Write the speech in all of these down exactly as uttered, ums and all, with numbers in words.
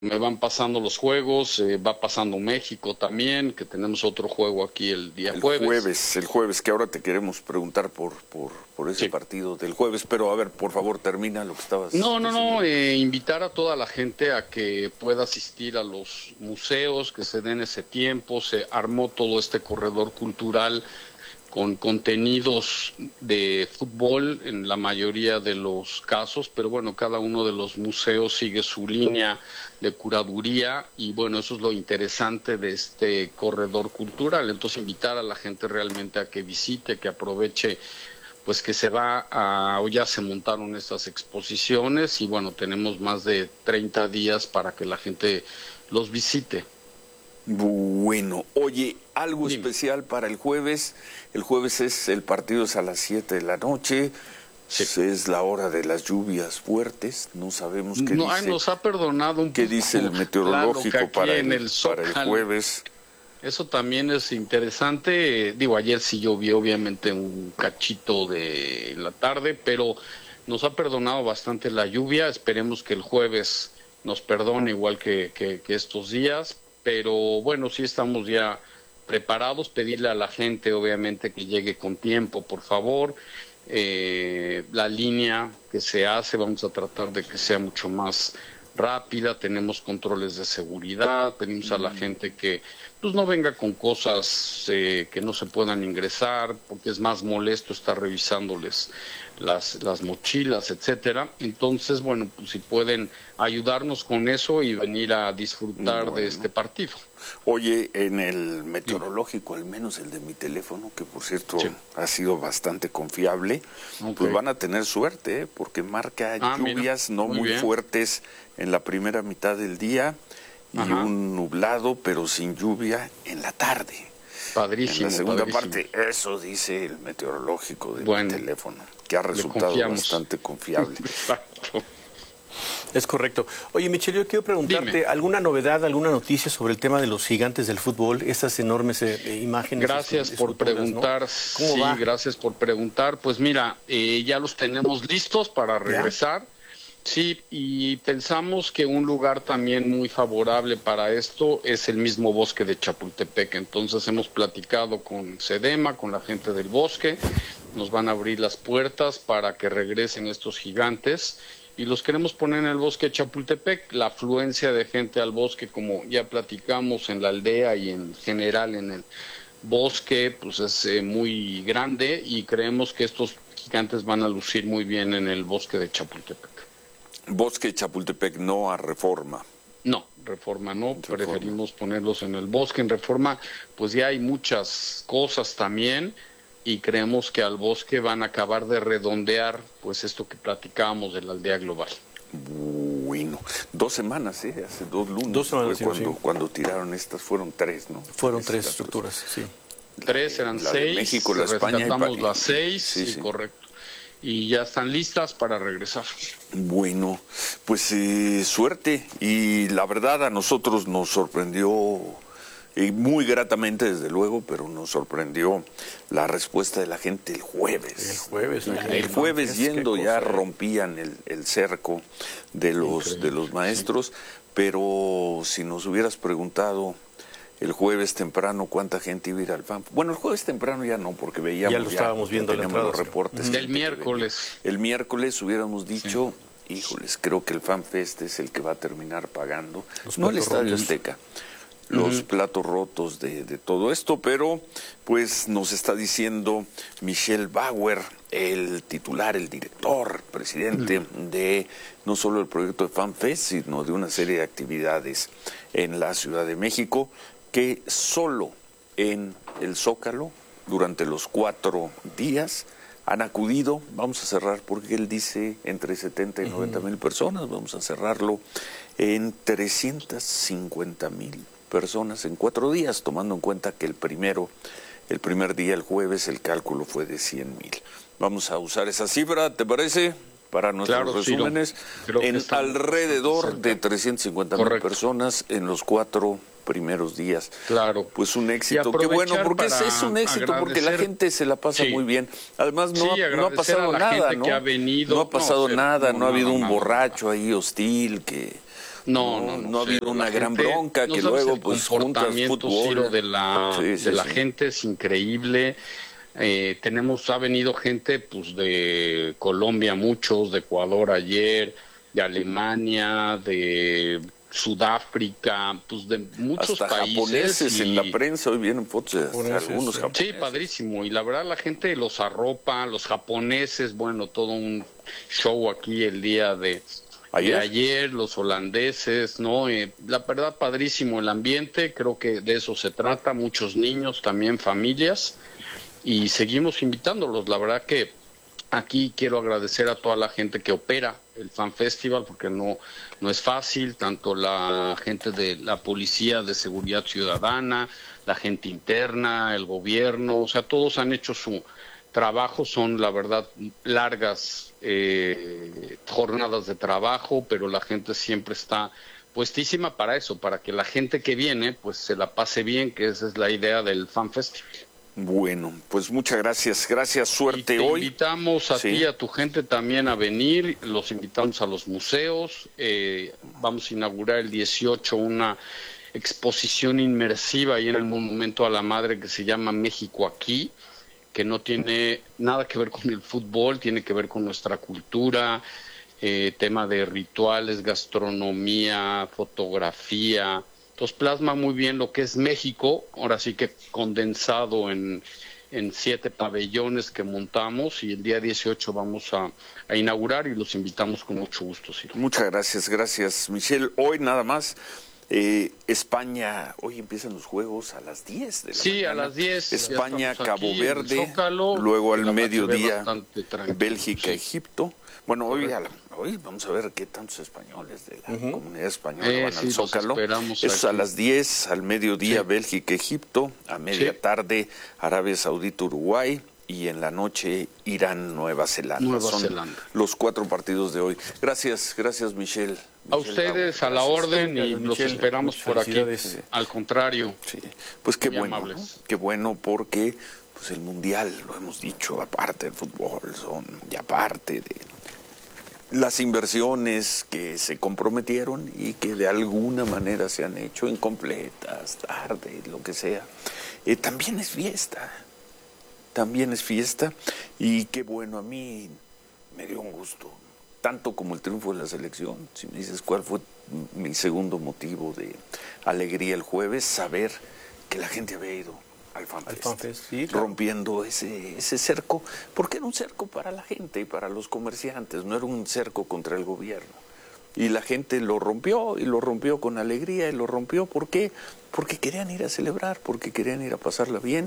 me van pasando los juegos, eh, va pasando México también, que tenemos otro juego aquí el día El jueves. jueves, el jueves, que ahora te queremos preguntar por, por, por ese Sí. partido del jueves, pero a ver, por favor, termina lo que estabas No, no, diciendo. no, eh, invitar a toda la gente a que pueda asistir a los museos, que se den ese tiempo, se armó todo este corredor cultural con contenidos de fútbol en la mayoría de los casos, pero bueno, cada uno de los museos sigue su línea de curaduría y bueno, eso es lo interesante de este corredor cultural. Entonces, invitar a la gente realmente a que visite, que aproveche, pues que se va a, o ya se montaron estas exposiciones y bueno, tenemos más de treinta días para que la gente los visite. Bueno, oye, algo Dime. especial para el jueves. El jueves es el partido es a las siete de la noche. Sí. Es la hora de las lluvias fuertes. No sabemos qué No, dice. ay, nos ha perdonado un ¿Qué poco, dice el Lalo, que meteorológico aquí para, en el, el para el Zócalo. jueves? Eso también es interesante. Eh, Digo, ayer sí llovió, obviamente, un cachito de la tarde, pero nos ha perdonado bastante la lluvia. Esperemos que el jueves nos perdone igual que, que, que estos días. Pero bueno, sí estamos ya preparados. Pedirle a la gente, obviamente, que llegue con tiempo, por favor. Eh, la línea que se hace, vamos a tratar de que sea mucho más rápida, tenemos controles de seguridad, pedimos a la gente que pues no venga con cosas eh, que no se puedan ingresar, porque es más molesto estar revisándoles las, las mochilas, etcétera. Entonces, bueno, pues si pueden ayudarnos con eso y venir a disfrutar Bueno. de este partido. Oye, en el meteorológico, al menos el de mi teléfono, que por cierto Sí. ha sido bastante confiable, Ok. pues van a tener suerte, ¿eh? Porque marca Ah, mira, lluvias no muy muy bien. fuertes en la primera mitad del día y Ajá. un nublado, pero sin lluvia en la tarde. Padrísimo. En la segunda padrísimo. parte, eso dice el meteorológico de Bueno, mi teléfono, que ha resultado confiamos. bastante confiable. Exacto. Es correcto. Oye, Michelle, yo quiero preguntarte, Dime. ¿alguna novedad, alguna noticia sobre el tema de los gigantes del fútbol? Estas enormes eh, imágenes. Gracias escu- por esculturas, ¿no? preguntar. ¿Cómo Sí, va? gracias por preguntar. Pues mira, eh, ya los tenemos listos para regresar. Sí, y pensamos que un lugar también muy favorable para esto es el mismo bosque de Chapultepec. Entonces hemos platicado con Sedema, con la gente del bosque, nos van a abrir las puertas para que regresen estos gigantes y los queremos poner en el bosque de Chapultepec. La afluencia de gente al bosque, como ya platicamos en la aldea y en general en el bosque, pues es eh, muy grande y creemos que estos gigantes van a lucir muy bien en el bosque de Chapultepec. Bosque Chapultepec, no a Reforma. No, Reforma no, Reforma. preferimos ponerlos en el bosque. En Reforma, pues ya hay muchas cosas también y creemos que al bosque van a acabar de redondear pues esto que platicábamos de la aldea global. Bueno, dos semanas, ¿eh? Hace dos lunes Dos semanas, fue sí, cuando, sí. cuando tiraron estas, fueron tres, ¿no? Fueron tres las- estructuras, sí. Tres eran la de seis, México, la España y rescatamos Pa- las seis, sí, sí, sí. correcto. Y ya están listas para regresar. Bueno, pues eh, suerte. Y la verdad a nosotros nos sorprendió, y muy gratamente desde luego, pero nos sorprendió la respuesta de la gente el jueves. El jueves, ¿no? El jueves Es- yendo qué ya cosa, ¿eh? rompían el, el cerco de los, Increíble, de los maestros, pero si nos hubieras preguntado el jueves temprano cuánta gente iba a ir al FAM. Bueno, el jueves temprano ya no, porque veíamos Ya lo estábamos viendo a la teníamos entrada, los sí. reportes. Del gente que miércoles. venía. El miércoles hubiéramos dicho, híjoles, creo que el FanFest es el que va a terminar pagando, Los no el platos Estadio rotos. Azteca, los platos rotos de, de todo esto, pero pues nos está diciendo Michelle Bauer, el titular, el director, presidente de no solo el proyecto de FanFest, sino de una serie de actividades en la Ciudad de México, que solo en el Zócalo, durante los cuatro días, han acudido, vamos a cerrar porque él dice entre setenta y noventa mil personas, vamos a cerrarlo en trescientas cincuenta mil personas en cuatro días, tomando en cuenta que el primero, el primer día, el jueves, el cálculo fue de cien mil. Vamos a usar esa cifra, ¿te parece? Para nuestros Claro, Ciro. resúmenes, Creo que en estamos alrededor bastante de cerca. trescientas cincuenta mil Correcto. personas en los cuatro primeros días. Claro. Pues un Y éxito, qué bueno, aprovechar porque es, para es un éxito, porque la agradecer- gente se la pasa Sí. muy bien. Además, no, Sí, ha, no ha agradecer pasado a la nada, gente ¿no? que ha venido. No ha pasado No, nada, no, no ha habido nada, un nada, borracho ahí hostil que No, no, no, no, no ha cero. habido una La gran gente, bronca no que sabes luego el pues juntas comportamiento, fútbol. Ciro, de la, Sí, sí, de la sí. gente es increíble. Eh, tenemos, ha venido gente pues de Colombia, muchos, de Ecuador ayer, de Alemania, de Sudáfrica, pues de muchos Hasta países. japoneses en la Y prensa, hoy vienen fotos de hasta Japoneses, algunos sí. japoneses. sí, padrísimo. Y la verdad la gente los arropa, los japoneses, bueno, todo un show aquí el día de, ¿Ayer? de ayer, los holandeses, ¿no? Eh, la verdad padrísimo el ambiente, creo que de eso se trata, muchos niños, también familias, y seguimos invitándolos. La verdad que aquí quiero agradecer a toda la gente que opera el Fan Festival, porque no, no es fácil, tanto la gente de la Policía de Seguridad Ciudadana, la gente interna, el gobierno, o sea, todos han hecho su trabajo, son la verdad largas eh, jornadas de trabajo, pero la gente siempre está puestísima para eso, para que la gente que viene pues se la pase bien, que esa es la idea del Fan Festival. Bueno, pues muchas gracias, gracias, Y suerte te hoy. invitamos a Sí. ti y a tu gente también a venir, los invitamos a los museos, eh, vamos a inaugurar el dieciocho una exposición inmersiva ahí en el Monumento a la Madre que se llama México Aquí, que no tiene nada que ver con el fútbol, tiene que ver con nuestra cultura, eh, tema de rituales, gastronomía, fotografía. Entonces plasma muy bien lo que es México, ahora sí que condensado en, en siete pabellones que montamos, y el día dieciocho vamos a, a inaugurar y los invitamos con mucho gusto, Ciro. Muchas gracias, gracias, Michelle. Hoy nada más, eh, España, hoy empiezan los juegos a las diez de la Sí, mañana. a las diez. España, ya estamos Cabo aquí en el Verde, Zócalo, luego al la verdad se ve mediodía, bastante tranquilo, Bélgica, sí. Egipto. Bueno, hoy, a la- hoy vamos a ver qué tantos españoles de la Ujú. comunidad española Eh, van sí, al los Zócalo. esperamos Eso a aquí. las diez, al mediodía, Sí. Bélgica, Egipto, a media Sí. tarde, Arabia Saudita, Uruguay, y en la noche, Irán, Nueva Zelanda. Nueva Son Zelanda. los cuatro partidos de hoy. Gracias, gracias, Michelle. A Michelle ustedes, Bauer, a la gracias. orden, y Gracias, los Michelle. esperamos Muchas por aquí. felicidades. Al contrario. Sí, pues qué Muy bueno, amables. ¿no? Qué bueno porque pues el mundial, lo hemos dicho, aparte del fútbol, son y aparte de las inversiones que se comprometieron y que de alguna manera se han hecho incompletas, tarde, lo que sea, eh, también es fiesta, también es fiesta, y qué bueno, a mí me dio un gusto, tanto como el triunfo de la selección. Si me dices cuál fue mi segundo motivo de alegría el jueves, saber que la gente había ido al FanFest, Al FanFest, sí, claro. rompiendo ese, ese cerco, porque era un cerco para la gente y para los comerciantes, no era un cerco contra el gobierno. Y la gente lo rompió, y lo rompió con alegría, y lo rompió, ¿por qué? Porque querían ir a celebrar, porque querían ir a pasarla bien,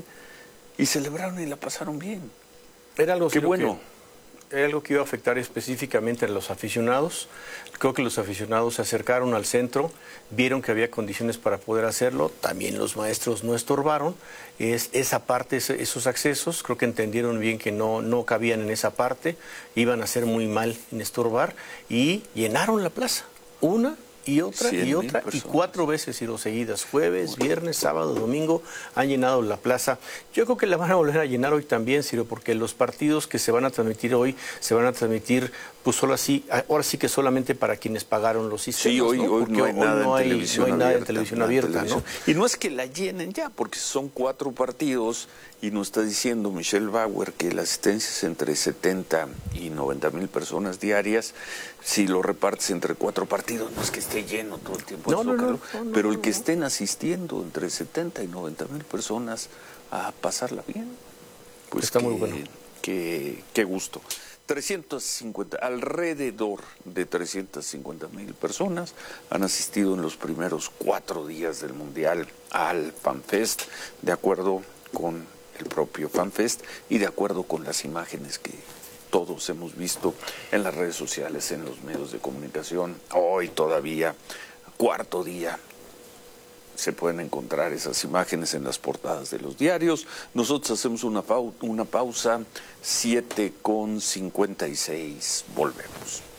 y celebraron y la pasaron bien. Era algo, Qué Ciro, bueno. que- era algo que iba a afectar específicamente a los aficionados. Creo que los aficionados se acercaron al centro, vieron que había condiciones para poder hacerlo. También los maestros no estorbaron. Es, esa parte, ese- esos accesos, creo que entendieron bien que no, no cabían en esa parte, iban a hacer muy mal en estorbar, y llenaron la plaza. Una y otra Cien y mil otra y personas. cuatro veces y dos seguidas, jueves, viernes, sábado, domingo, han llenado la plaza. Yo creo que la van a volver a llenar hoy también, Ciro, porque los partidos que se van a transmitir hoy se van a transmitir, pues solo así, ahora sí que solamente para quienes pagaron los sistemas. Sí, hoy ¿no? hoy Porque no hay nada no en hay, televisión no hay nada abierta. en televisión nada en abierta, televisión. ¿no? Y no es que la llenen ya, porque son cuatro partidos, y nos está diciendo Michelle Bauer que la asistencia es entre setenta y noventa mil personas diarias. Si lo repartes entre cuatro partidos, no es que esté lleno todo el tiempo el No, no, no, Zócalo, no, no, pero el no, que no. estén asistiendo entre setenta y noventa mil personas a pasarla bien, pues Está que, muy bueno. que- qué gusto. trescientos cincuenta, alrededor de trescientas cincuenta mil personas han asistido en los primeros cuatro días del Mundial al FanFest, de acuerdo con el propio FanFest y de acuerdo con las imágenes que todos hemos visto en las redes sociales, en los medios de comunicación. Hoy todavía, cuarto día, se pueden encontrar esas imágenes en las portadas de los diarios. Nosotros hacemos una, pau- una pausa, siete con cincuenta y seis, volvemos.